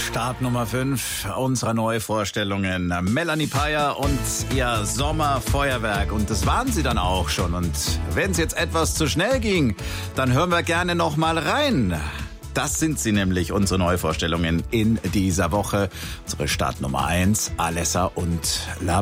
Start Nummer 5 unserer Neuvorstellungen. Melanie Payer und ihr Sommerfeuerwerk. Und das waren sie dann auch schon. Und wenn es jetzt etwas zu schnell ging, dann hören wir gerne noch mal rein. Das sind sie nämlich, unsere Neuvorstellungen in dieser Woche. Unsere Start Nummer 1, Alessa und La